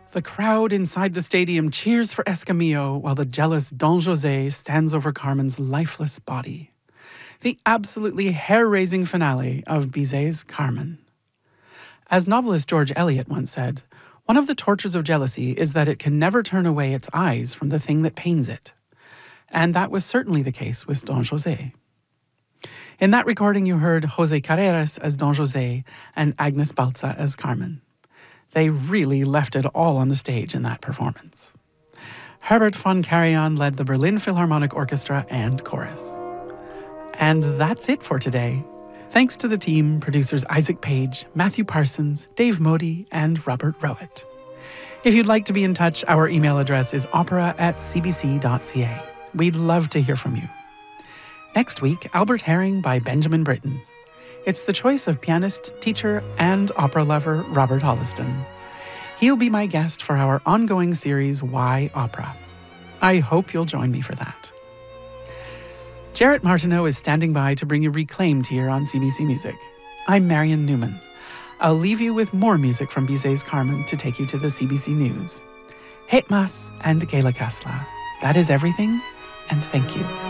The crowd inside the stadium cheers for Escamillo while the jealous Don José stands over Carmen's lifeless body. The absolutely hair-raising finale of Bizet's Carmen. As novelist George Eliot once said, one of the tortures of jealousy is that it can never turn away its eyes from the thing that pains it. And that was certainly the case with Don José. In that recording, you heard José Carreras as Don José and Agnes Balza as Carmen. They really left it all on the stage in that performance. Herbert von Karajan led the Berlin Philharmonic Orchestra and chorus. And that's it for today. Thanks to the team, producers Isaac Page, Matthew Parsons, Dave Modi, and Robert Rowett. If you'd like to be in touch, our email address is opera@cbc.ca. We'd love to hear from you. Next week, Albert Herring by Benjamin Britten. It's the choice of pianist, teacher, and opera lover Robert Holliston. He'll be my guest for our ongoing series, Why Opera? I hope you'll join me for that. Jarrett Martineau is standing by to bring you Reclaimed here on CBC Music. I'm Marion Newman. I'll leave you with more music from Bizet's Carmen to take you to the CBC News. Het mas and Gela Kasla. That is everything, and thank you.